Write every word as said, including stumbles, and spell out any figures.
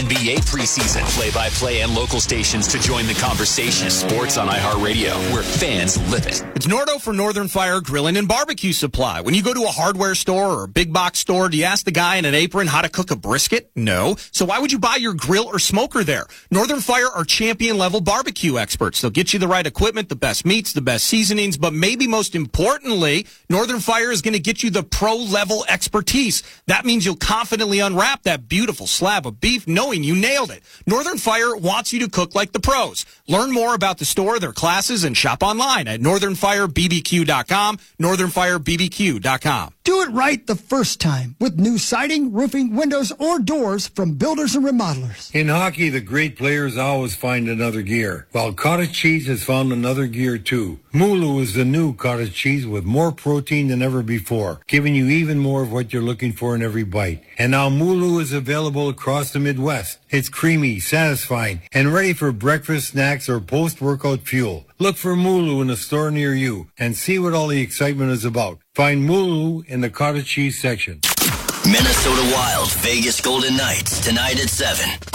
N B A preseason. Play-by-play and local stations to join the conversation. Sports on iHeartRadio, where fans live it. It's Nordo for Northern Fire Grilling and Barbecue Supply. When you go to a hardware store or a big box store, do you ask the guy in an apron how to cook a brisket? No. So why would you buy your grill or smoker there? Northern Fire are champion-level barbecue experts. They'll get you the right equipment, the best meats, the best seasonings, but maybe most importantly, Northern Fire is going to get you the pro-level expertise. That means you'll confidently unwrap that beautiful slab of beef knowing you nailed it. Northern Fire wants you to cook like the pros. Learn more about the store, their classes, and shop online at northern fire b b q dot com, northern fire b b q dot com. Do it right the first time with new siding, roofing, windows, or doors from Builders and Remodelers. In hockey, the great players always find another gear. Well, cottage cheese has found another gear too. Mulu is the new cottage cheese with more protein than ever before, giving you even more of what you're looking for in every bite. And now Mulu is available across the Midwest. It's creamy, satisfying, and ready for breakfast, snacks, or post-workout fuel. Look for Mulu in a store near you and see what all the excitement is about. Find Mulu in the cottage cheese section. Minnesota Wild, Vegas Golden Knights, tonight at seven.